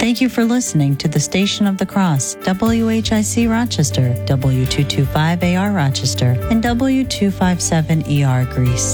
Thank you for listening to the Station of the Cross, WHIC Rochester, W225AR Rochester, and W257ER Greece.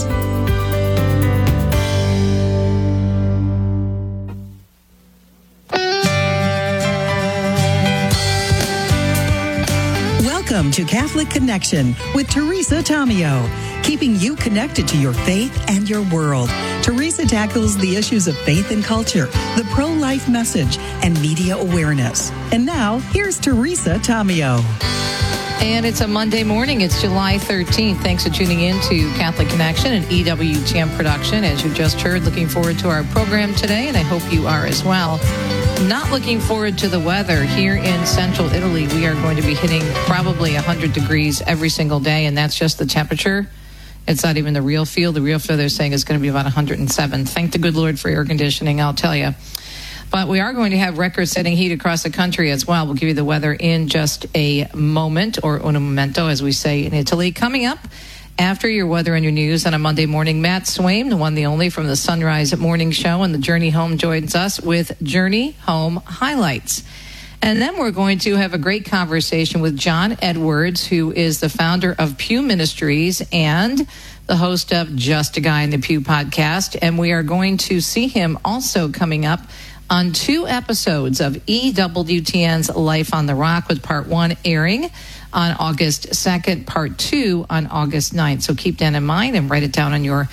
Welcome to Catholic Connection with Teresa Tomeo, keeping you connected to your faith and your world. Teresa tackles the issues of faith and culture, the pro-life message, and media awareness. And now, here's Teresa Tomeo. And it's a Monday morning. It's July 13th. Thanks for tuning in to Catholic Connection, an EWTN production. As you just heard, looking forward to our program today, and I hope you are as well. Not looking forward to the weather here in central Italy. We are going to be hitting probably 100 degrees every single day, and that's just the temperature. It's not even the real feel. The real feel they're saying is going to be about 107. Thank the good Lord for air conditioning, I'll tell you. But we are going to have record-setting heat across the country as well. We'll give you the weather in just a moment, or un momento, as we say in Italy. Coming up after your weather and your news on a Monday morning, Matt Swaim, the one, the only, from the Sunrise Morning Show and the Journey Home, joins us with Journey Home Highlights. And then we're going to have a great conversation with John Edwards, who is the founder of Pew Ministries and the host of Just a Guy in the Pew podcast. And we are going to see him also coming up on 2 episodes of EWTN's Life on the Rock, with part 1 airing on August 2nd, part 2 on August 9th. So keep that in mind and write it down on your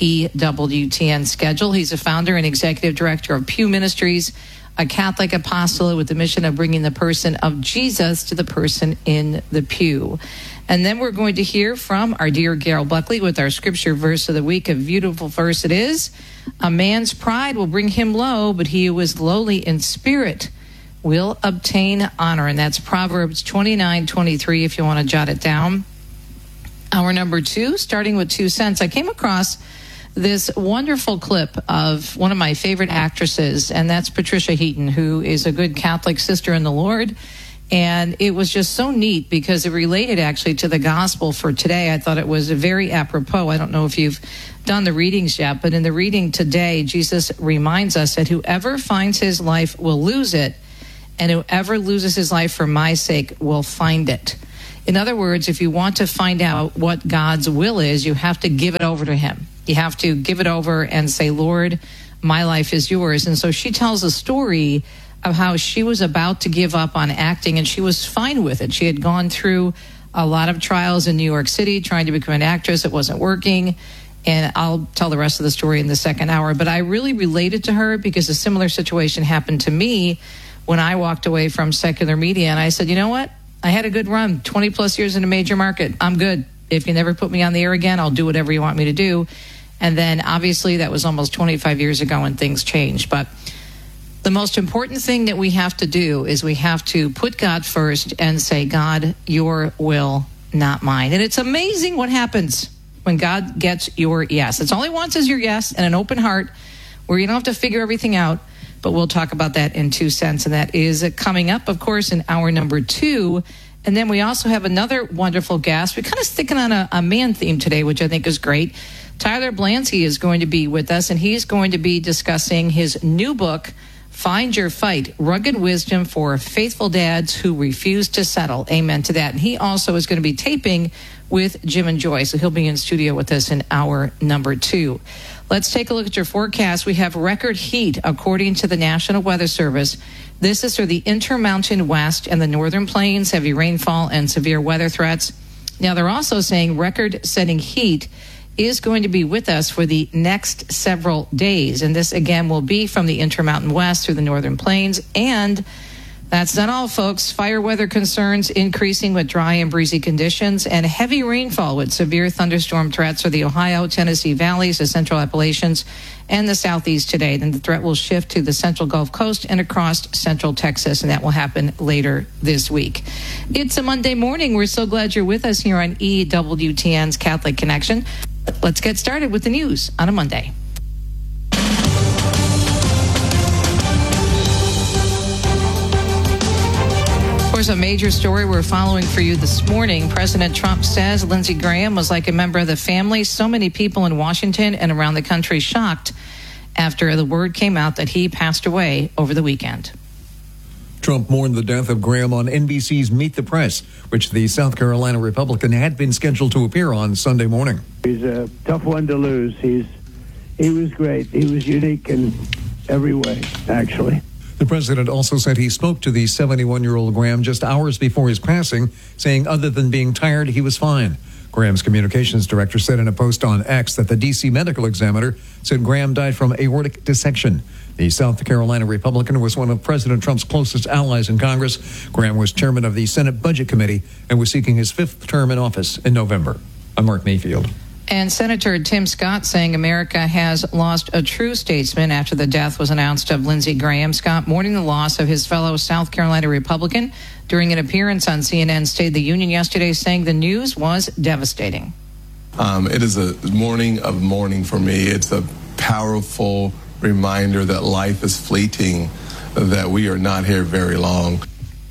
EWTN schedule. He's a founder and executive director of Pew Ministries, a Catholic apostolate with the mission of bringing the person of Jesus to the person in the pew. And then we're going to hear from our dear Gail Buckley with our scripture verse of the week. A beautiful verse it is. A man's pride will bring him low, but he who is lowly in spirit will obtain honor. And that's Proverbs 29:23 if you want to jot it down. Hour number 2, starting with 2 cents. I came across this wonderful clip of one of my favorite actresses, and that's Patricia Heaton, who is a good Catholic sister in the Lord. And it was just so neat because it related actually to the gospel for today. I thought it was very apropos. I don't know if you've done the readings yet, but in the reading today, Jesus reminds us that whoever finds his life will lose it, and whoever loses his life for my sake will find it. In other words, if you want to find out what God's will is, you have to give it over to him. You have to give it over and say, Lord, my life is yours. And so she tells a story of how she was about to give up on acting, and she was fine with it. She had gone through a lot of trials in New York City trying to become an actress. It wasn't working. And I'll tell the rest of the story in the second hour. But I really related to her because a similar situation happened to me when I walked away from secular media. And I said, you know what? I had a good run, 20 plus years in a major market. I'm good. If you never put me on the air again, I'll do whatever you want me to do. And then obviously that was almost 25 years ago and things changed. But the most important thing that we have to do is we have to put God first and say, God, your will, not mine. And it's amazing what happens when God gets your yes. It's all he wants is your yes and an open heart where you don't have to figure everything out. But we'll talk about that in 2 cents. And that is coming up, of course, in hour number 2. And then we also have another wonderful guest. We're kind of sticking on a man theme today, which I think is great. Tyler Blansky is going to be with us, and he's going to be discussing his new book, Find Your Fight, Rugged Wisdom for Faithful Dads Who Refuse to Settle. Amen to that. And he also is going to be taping with Jim and Joy, so he'll be in studio with us in hour number 2. Let's take a look at your forecast. We have record heat, according to the National Weather Service. This is for the Intermountain West and the Northern Plains, heavy rainfall and severe weather threats. Now, they're also saying record-setting heat is going to be with us for the next several days. And this, again, will be from the Intermountain West through the Northern Plains. And that's not all, folks. Fire weather concerns increasing with dry and breezy conditions and heavy rainfall with severe thunderstorm threats for the Ohio, Tennessee valleys, the central Appalachians, and the southeast today. Then the threat will shift to the central Gulf Coast and across central Texas, and that will happen later this week. It's a Monday morning. We're so glad you're with us here on EWTN's Catholic Connection. Let's get started with the news on a Monday. Of course, a major story we're following for you this morning. President Trump says Lindsey Graham was like a member of the family. So many people in Washington and around the country shocked after the word came out that he passed away over the weekend. Trump mourned the death of Graham on NBC's Meet the Press, which the South Carolina Republican had been scheduled to appear on Sunday morning. He's a tough one to lose. He was great. He was unique in every way, actually. The president also said he spoke to the 71-year-old Graham just hours before his passing, saying other than being tired, he was fine. Graham's communications director said in a post on X that the D.C. medical examiner said Graham died from aortic dissection. The South Carolina Republican was one of President Trump's closest allies in Congress. Graham was chairman of the Senate Budget Committee and was seeking his 5th term in office in November. I'm Mark Mayfield. And Senator Tim Scott saying America has lost a true statesman after the death was announced of Lindsey Graham. Scott mourning the loss of his fellow South Carolina Republican during an appearance on CNN's State of the Union yesterday, saying the news was devastating. It is a morning of mourning for me. It's a powerful reminder that life is fleeting, that we are not here very long.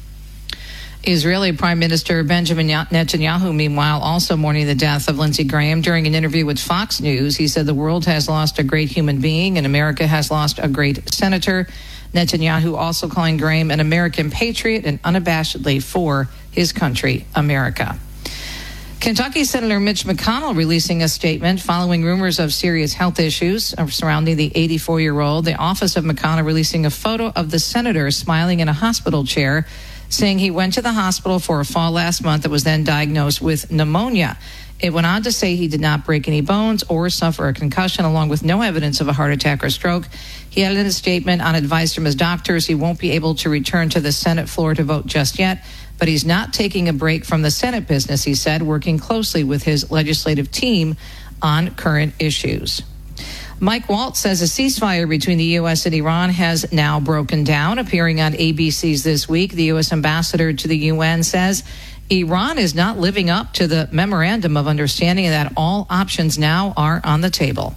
Israeli Prime Minister Benjamin Netanyahu, meanwhile, also mourning the death of Lindsey Graham. During an interview with Fox News, he said the world has lost a great human being and America has lost a great senator. Netanyahu also calling Graham an American patriot and unabashedly for his country, America. Kentucky Senator Mitch McConnell releasing a statement following rumors of serious health issues surrounding the 84-year-old. The office of McConnell releasing a photo of the senator smiling in a hospital chair, saying he went to the hospital for a fall last month that was then diagnosed with pneumonia. It went on to say he did not break any bones or suffer a concussion, along with no evidence of a heart attack or stroke. He added in a statement on advice from his doctors he won't be able to return to the Senate floor to vote just yet, but he's not taking a break from the Senate business, he said, working closely with his legislative team on current issues. Mike Waltz says a ceasefire between the U.S. and Iran has now broken down. Appearing on ABC's This Week, the U.S. ambassador to the UN says Iran is not living up to the memorandum of understanding and that all options now are on the table.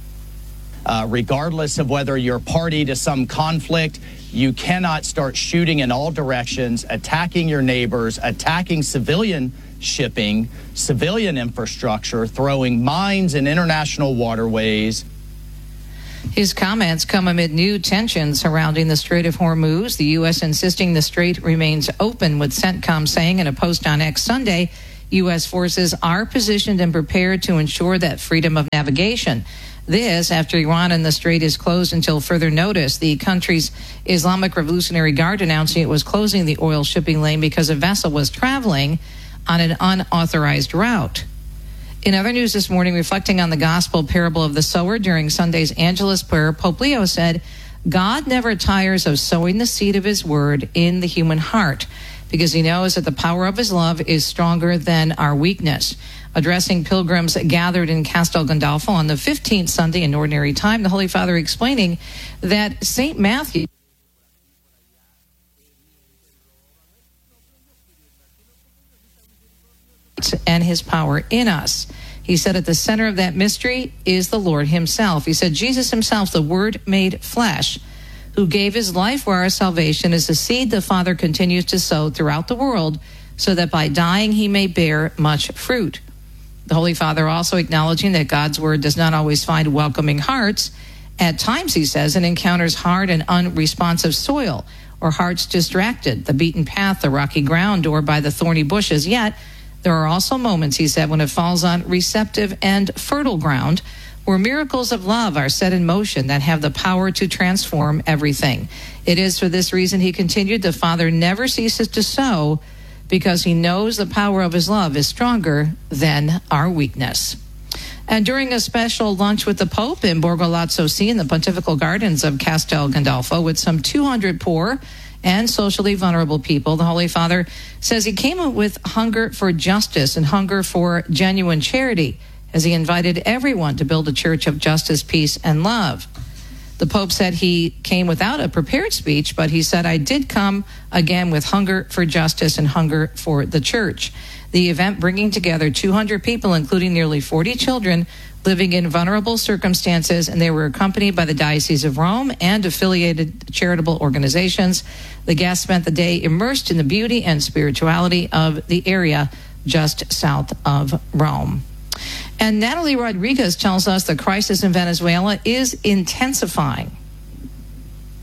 Regardless of whether you're party to some conflict, you cannot start shooting in all directions, attacking your neighbors, attacking civilian shipping, civilian infrastructure, throwing mines in international waterways. His comments come amid new tensions surrounding the Strait of Hormuz, the U.S. insisting the strait remains open, with CENTCOM saying in a post on X Sunday, U.S. forces are positioned and prepared to ensure that freedom of navigation. This after Iran and the strait is closed until further notice. The country's Islamic Revolutionary Guard announcing it was closing the oil shipping lane because a vessel was traveling on an unauthorized route. In other news this morning, reflecting on the gospel parable of the sower during Sunday's Angelus prayer, Pope Leo said, God never tires of sowing the seed of his word in the human heart because he knows that the power of his love is stronger than our weakness. Addressing pilgrims gathered in Castel Gandolfo on the 15th Sunday in Ordinary Time, the Holy Father explaining that St. Matthew and his power in us. He said at the center of that mystery is the Lord himself. He said Jesus himself, the Word made flesh, who gave his life for our salvation, is the seed the Father continues to sow throughout the world so that by dying he may bear much fruit. The Holy Father also acknowledging that God's Word does not always find welcoming hearts. At times, he says, it encounters hard and unresponsive soil or hearts distracted, the beaten path, the rocky ground, or by the thorny bushes. Yet, there are also moments, he said, when it falls on receptive and fertile ground where miracles of love are set in motion that have the power to transform everything. It is for this reason, he continued, the Father never ceases to sow because he knows the power of his love is stronger than our weakness. And during a special lunch with the Pope in Borgo Lazzo Sea in the Pontifical Gardens of Castel Gandolfo with some 200 poor and socially vulnerable people, the Holy Father says he came up with hunger for justice and hunger for genuine charity as he invited everyone to build a church of justice, peace, and love. The Pope said he came without a prepared speech, but he said, I did come again with hunger for justice and hunger for the church. The event bringing together 200 people, including nearly 40 children, living in vulnerable circumstances, and they were accompanied by the Diocese of Rome and affiliated charitable organizations. The guests spent the day immersed in the beauty and spirituality of the area just south of Rome. And Natalie Rodriguez tells us the crisis in Venezuela is intensifying.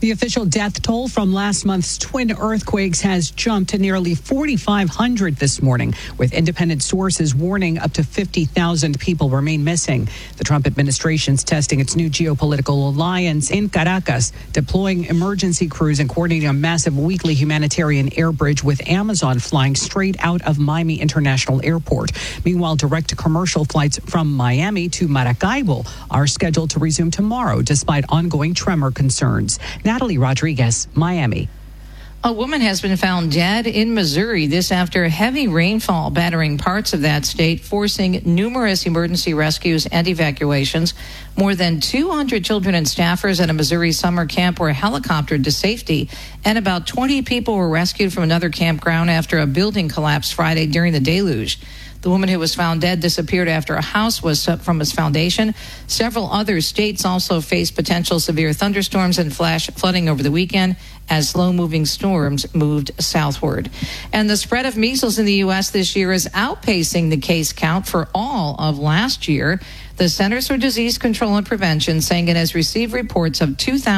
The official death toll from last month's twin earthquakes has jumped to nearly 4,500 this morning, with independent sources warning up to 50,000 people remain missing. The Trump administration's testing its new geopolitical alliance in Caracas, deploying emergency crews and coordinating a massive weekly humanitarian air bridge with Amazon flying straight out of Miami International Airport. Meanwhile, direct commercial flights from Miami to Maracaibo are scheduled to resume tomorrow despite ongoing tremor concerns. Natalie Rodriguez, Miami. A woman has been found dead in Missouri, this after heavy rainfall battering parts of that state, forcing numerous emergency rescues and evacuations. More than 200 children and staffers at a Missouri summer camp were helicoptered to safety, and about 20 people were rescued from another campground after a building collapsed Friday during the deluge. The woman who was found dead disappeared after a house was swept from its foundation. Several other states also faced potential severe thunderstorms and flash flooding over the weekend as slow-moving storms moved southward. And the spread of measles in the U.S. this year is outpacing the case count for all of last year. The Centers for Disease Control and Prevention saying it has received reports of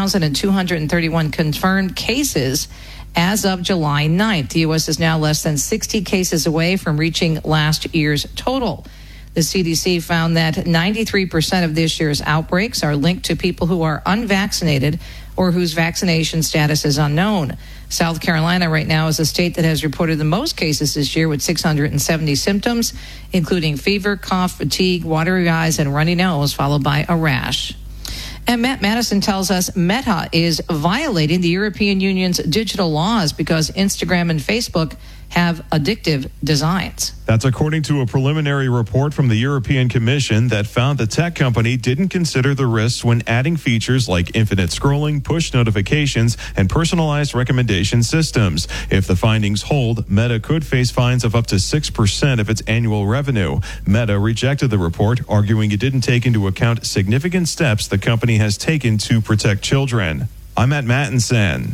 2,231 confirmed cases as of July 9th. The U.S. is now less than 60 cases away from reaching last year's total. The CDC found that 93% of this year's outbreaks are linked to people who are unvaccinated or whose vaccination status is unknown. South Carolina right now is the state that has reported the most cases this year with 670 symptoms, including fever, cough, fatigue, watery eyes, and runny nose, followed by a rash. And Matt Madison tells us Meta is violating the European Union's digital laws because Instagram and Facebook have addictive designs. That's according to a preliminary report from the European Commission that found the tech company didn't consider the risks when adding features like infinite scrolling, push notifications, and personalized recommendation systems. If the findings hold, Meta could face fines of up to 6% of its annual revenue. Meta rejected the report, arguing it didn't take into account significant steps the company has taken to protect children. I'm Matt Mattinson.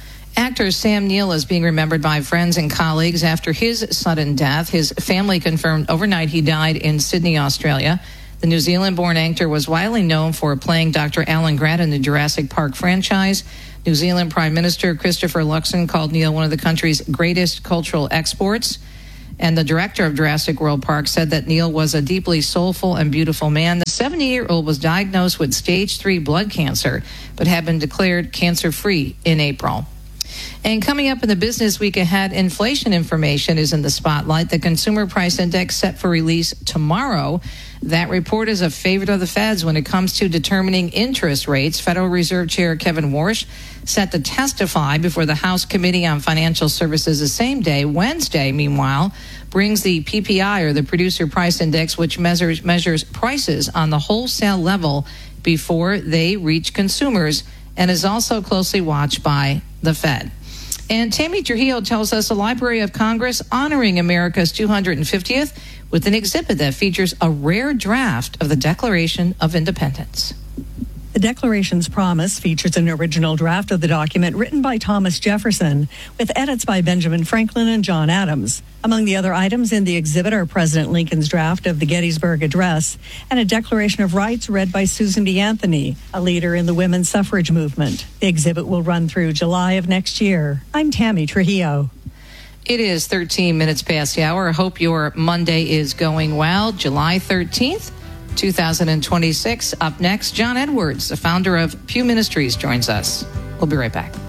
Actor Sam Neill is being remembered by friends and colleagues after his sudden death. His family confirmed overnight he died in Sydney, Australia. The New Zealand-born actor was widely known for playing Dr. Alan Grant in the Jurassic Park franchise. New Zealand Prime Minister Christopher Luxon called Neill one of the country's greatest cultural exports. And the director of Jurassic World Park said that Neill was a deeply soulful and beautiful man. The 70-year-old was diagnosed with stage 3 blood cancer, but had been declared cancer-free in April. And coming up in the business week ahead, inflation information is in the spotlight. The Consumer Price Index set for release tomorrow. That report is a favorite of the Feds when it comes to determining interest rates. Federal Reserve Chair Kevin Warsh set to testify before the House Committee on Financial Services the same day. Wednesday, meanwhile, brings the PPI, or the Producer Price Index, which measures prices on the wholesale level before they reach consumers, and is also closely watched by the Fed. And Tammy Trujillo tells us the Library of Congress honoring America's 250th with an exhibit that features a rare draft of the Declaration of Independence. The Declaration's promise features an original draft of the document written by Thomas Jefferson, with edits by Benjamin Franklin and John Adams. Among the other items in the exhibit are President Lincoln's draft of the Gettysburg Address and a Declaration of Rights read by Susan B. Anthony, a leader in the women's suffrage movement. The exhibit will run through July of next year. I'm Tammy Trujillo. It is 13 minutes past the hour. I hope your Monday is going well. July 13th. 2026. Up next, John Edwards, the founder of Pew Ministries, joins us. We'll be right back.